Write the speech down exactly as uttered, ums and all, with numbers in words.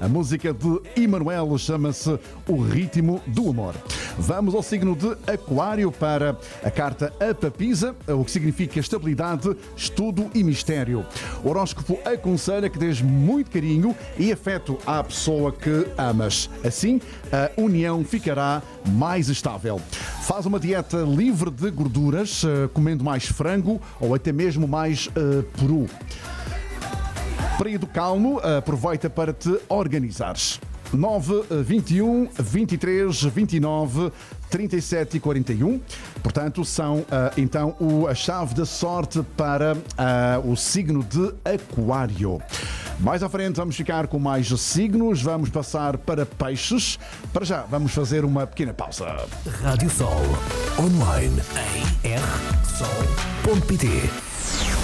A música de Emanuel chama-se O Ritmo do Amor. Vamos ao signo de Aquário para a carta A Papisa, o que significa estabilidade, estudo e mistério. O horóscopo aconselha que dês muito carinho e afeto à pessoa que amas. Assim, a união ficará mais estável. Faz uma dieta livre de gorduras, comendo mais frango ou até mesmo mais uh, peru. Período calmo, aproveita para te organizares. nove, vinte e um, vinte e três, vinte e nove, trinta e sete e quarenta e um. Portanto, são uh, então o, a chave da sorte para uh, o signo de Aquário. Mais à frente vamos ficar com mais signos, vamos passar para peixes. Para já, vamos fazer uma pequena pausa. Rádio Sol, online em r sol ponto pt.